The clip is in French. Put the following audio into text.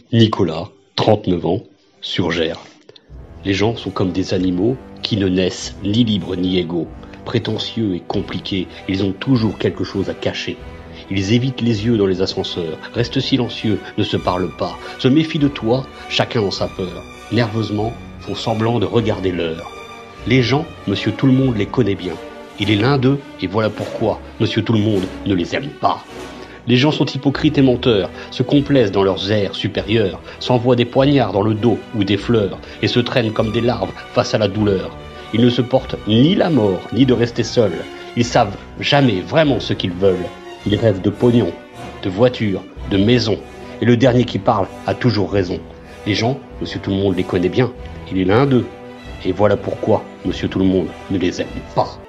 Nicolas, 39 ans, Surgères. Les gens sont comme des animaux qui ne naissent ni libres ni égaux. Prétentieux et compliqués, ils ont toujours quelque chose à cacher. Ils évitent les yeux dans les ascenseurs, restent silencieux, ne se parlent pas, se méfient de toi, chacun en sa peur. Nerveusement, font semblant de regarder l'heure. Les gens, monsieur tout le monde les connaît bien. Il est l'un d'eux, et voilà pourquoi monsieur tout le monde ne les aime pas. Les gens sont hypocrites et menteurs, se complaisent dans leurs airs supérieurs, s'envoient des poignards dans le dos ou des fleurs, et se traînent comme des larves face à la douleur. Ils ne se portent ni la mort, ni de rester seuls. Ils savent jamais vraiment ce qu'ils veulent. Ils rêvent de pognon, de voiture, de maison. Et le dernier qui parle a toujours raison. Les gens, monsieur tout le monde les connaît bien. Il est l'un d'eux. Et voilà pourquoi monsieur tout le monde ne les aime pas.